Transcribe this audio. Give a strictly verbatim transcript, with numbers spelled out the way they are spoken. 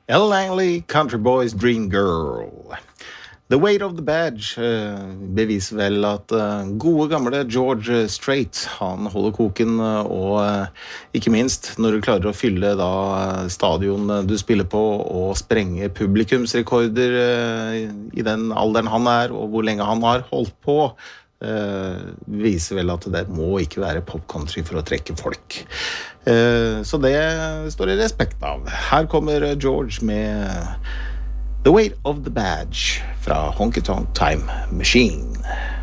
Elle Langley, Country Boys Dream Girl. The Weight of the Badge uh, beviser vel at uh, gode gamle George Strait, han holder koken, uh, og uh, ikke minst når du klarer å fylle da stadion du spiller på og sprenge publikumsrekorder uh, i den alderen han er, og hvor lenge han har holdt på, uh, viser vel at det må ikke være pop-country for å trekke folk. Uh, så det står i respekt av. Her kommer George med The Weight of the Badge fra Honky Tonk Time Machine.